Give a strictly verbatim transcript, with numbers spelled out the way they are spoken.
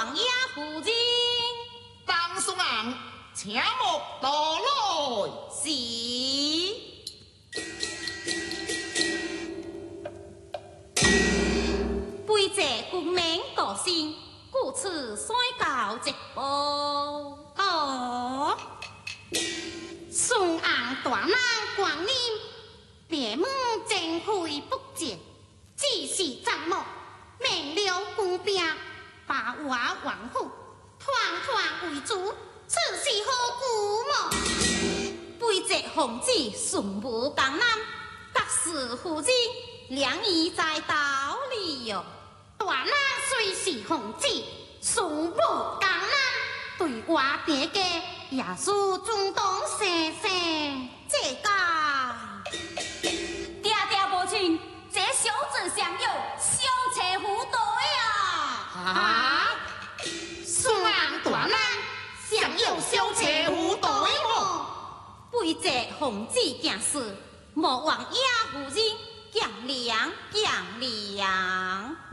王爷夫人， 当孙郎，请莫多来。 是。背这国民个性，故此衰教直报。 哦，孙昂大人光临，别门正会不接，只是张某命了官兵，把我王府团团围住，此事何故么？ 背这皇子顺武江南，各是夫人两意在道理哟。 大人虽是皇子，顺武江南，对我爹家也是尊重些些。 这个爹爹母亲，这小子享有小车虎队啊！ 啊！孙昂大人享有小车虎队么？ 背这皇子行事，莫忘亚夫人强良强良。